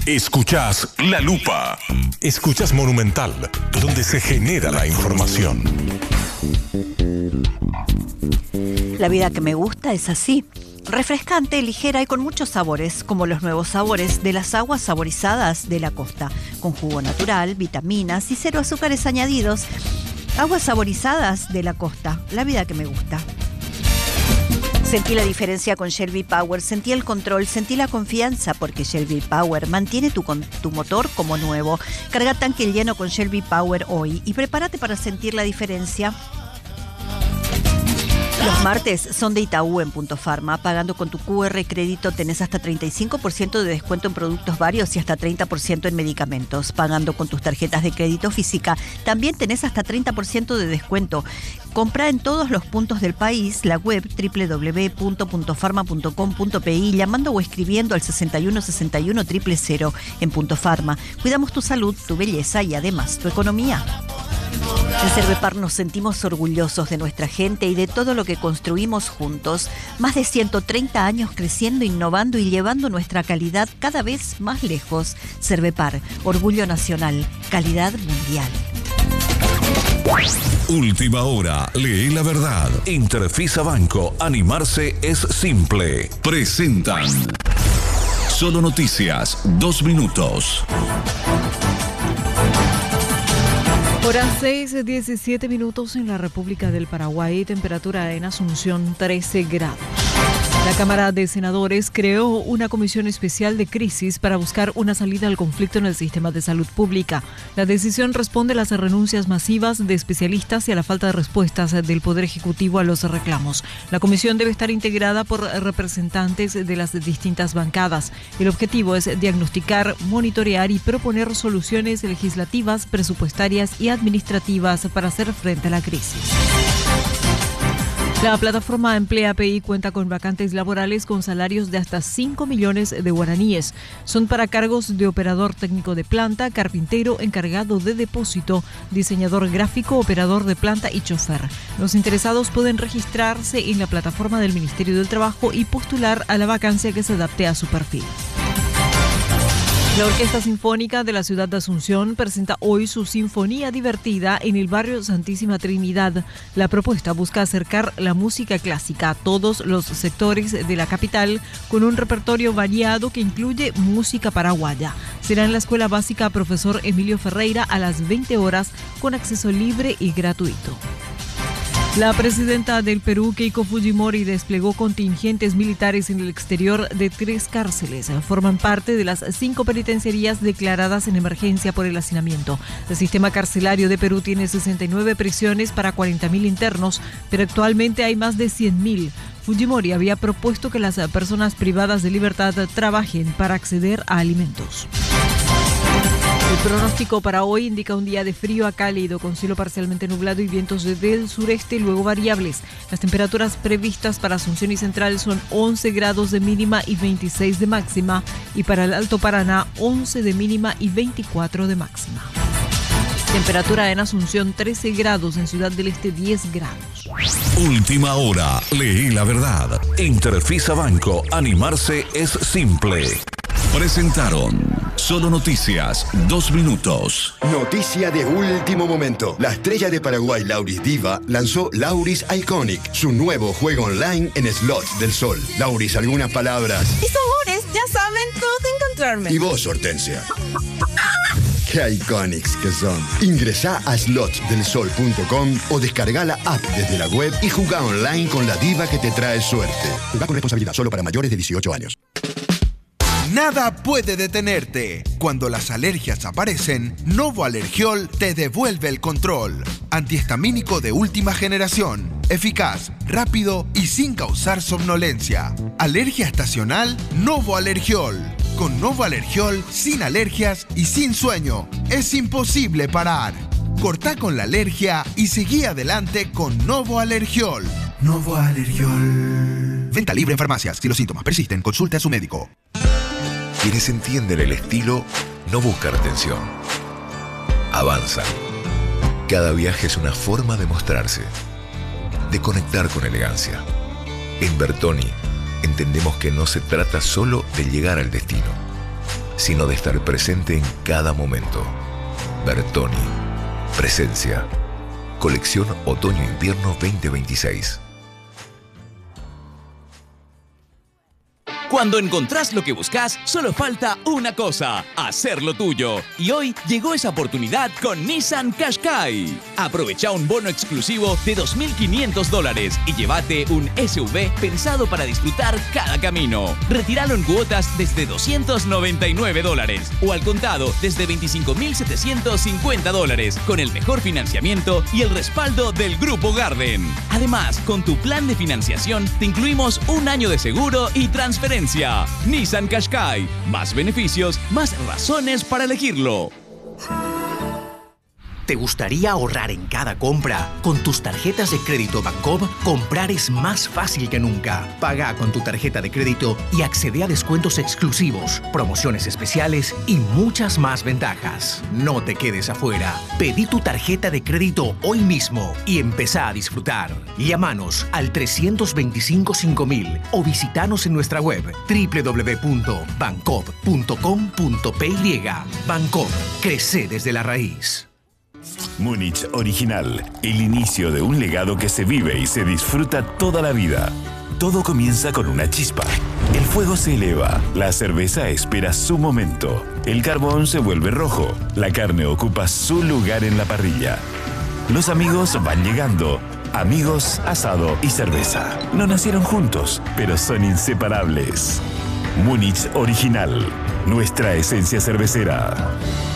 Escuchás La Lupa. Escuchás Monumental, donde se genera la información. La vida que me gusta es así. Refrescante, ligera y con muchos sabores, como los nuevos sabores de las aguas saborizadas de la costa, con jugo natural, vitaminas y 0 azúcares añadidos. Aguas saborizadas de la costa, la vida que me gusta. Sentí la diferencia con Shell V-Power, sentí el control, sentí la confianza, porque Shell V-Power mantiene tu motor como nuevo. Carga tanque lleno con Shell V-Power hoy y prepárate para sentir la diferencia. Los martes son de Itaú en Punto Pharma. Pagando con tu QR crédito tenés hasta 35% de descuento en productos varios y hasta 30% en medicamentos. Pagando con tus tarjetas de crédito física también tenés hasta 30% de descuento. Compra en todos los puntos del país, la web www.puntofarma.com.pi, llamando o escribiendo al 61 61 000 en Punto Pharma. Cuidamos tu salud, tu belleza y además tu economía. En Cervepar nos sentimos orgullosos de nuestra gente y de todo lo que construimos juntos. Más de 130 años creciendo, innovando y llevando nuestra calidad cada vez más lejos. Cervepar, orgullo nacional, calidad mundial. Última hora, lee la verdad. Interfisa Banco, animarse es simple. Presentan Solo Noticias, 2 minutos. Hora 6:17 en la República del Paraguay, temperatura en Asunción 13 grados. La Cámara de Senadores creó una comisión especial de crisis para buscar una salida al conflicto en el sistema de salud pública. La decisión responde a las renuncias masivas de especialistas y a la falta de respuestas del Poder Ejecutivo a los reclamos. La comisión debe estar integrada por representantes de las distintas bancadas. El objetivo es diagnosticar, monitorear y proponer soluciones legislativas, presupuestarias y administrativas para hacer frente a la crisis. La plataforma Emplea API cuenta con vacantes laborales con salarios de hasta 5 millones de guaraníes. Son para cargos de operador técnico de planta, carpintero, encargado de depósito, diseñador gráfico, operador de planta y chofer. Los interesados pueden registrarse en la plataforma del Ministerio del Trabajo y postular a la vacancia que se adapte a su perfil. La Orquesta Sinfónica de la ciudad de Asunción presenta hoy su Sinfonía Divertida en el barrio Santísima Trinidad. La propuesta busca acercar la música clásica a todos los sectores de la capital con un repertorio variado que incluye música paraguaya. Será en la Escuela Básica Profesor Emilio Ferreira a las 20 horas con acceso libre y gratuito. La presidenta del Perú, Keiko Fujimori, desplegó contingentes militares en el exterior de 3 cárceles. Forman parte de las 5 penitenciarías declaradas en emergencia por el hacinamiento. El sistema carcelario de Perú tiene 69 prisiones para 40.000 internos, pero actualmente hay más de 100.000. Fujimori había propuesto que las personas privadas de libertad trabajen para acceder a alimentos. El pronóstico para hoy indica un día de frío a cálido, con cielo parcialmente nublado y vientos del sureste, luego variables. Las temperaturas previstas para Asunción y Central son 11 grados de mínima y 26 de máxima, y para el Alto Paraná 11 de mínima y 24 de máxima. Temperatura en Asunción 13 grados, en Ciudad del Este 10 grados. Última hora, lee la verdad. Interfisa Banco, animarse es simple. Presentaron Solo Noticias, 2 minutos. Noticia de último momento. La estrella de Paraguay, Lauris Diva, lanzó Lauris Iconic, su nuevo juego online en slots del sol. Lauris, algunas palabras. Mis amores, ya saben dónde encontrarme. Y vos, Hortensia. ¡Qué iconics que son! Ingresá a slotsdelsol.com o descarga la app desde la web y jugá online con la diva que te trae suerte. Jugá con responsabilidad, solo para mayores de 18 años. Nada puede detenerte. Cuando las alergias aparecen, Novo Alergiol te devuelve el control. Antihistamínico de última generación. Eficaz, rápido y sin causar somnolencia. Alergia estacional, Novo Alergiol. Con Novo Alergiol, sin alergias y sin sueño. Es imposible parar. Cortá con la alergia y seguí adelante con Novo Alergiol. Novo Alergiol. Venta libre en farmacias. Si los síntomas persisten, consulte a su médico. Quienes entienden el estilo no buscan atención. Avanzan. Cada viaje es una forma de mostrarse, de conectar con elegancia. En Bertoni entendemos que no se trata solo de llegar al destino, sino de estar presente en cada momento. Bertoni. Presencia. Colección Otoño-Invierno 2026. Cuando encontrás lo que buscas, solo falta una cosa: hacerlo tuyo. Y hoy llegó esa oportunidad con Nissan Qashqai. Aprovecha un bono exclusivo de $2.500 y llévate un SUV pensado para disfrutar cada camino. Retíralo en cuotas desde $299 o al contado desde $25.750 con el mejor financiamiento y el respaldo del Grupo Garden. Además, con tu plan de financiación te incluimos un año de seguro y transferencia. Nissan Qashqai. Más beneficios, más razones para elegirlo. ¿Te gustaría ahorrar en cada compra? Con tus tarjetas de crédito Bancob, comprar es más fácil que nunca. Paga con tu tarjeta de crédito y accede a descuentos exclusivos, promociones especiales y muchas más ventajas. No te quedes afuera. Pedí tu tarjeta de crédito hoy mismo y empezá a disfrutar. Llámanos al 325-5000 o visitanos en nuestra web www.bancob.com.py. Bancob, crece desde la raíz. Múnich Original, el inicio de un legado que se vive y se disfruta toda la vida. Todo comienza con una chispa. El fuego se eleva, la cerveza espera su momento, el carbón se vuelve rojo, la carne ocupa su lugar en la parrilla. Los amigos van llegando. Amigos, asado y cerveza. No nacieron juntos, pero son inseparables. Múnich Original, nuestra esencia cervecera.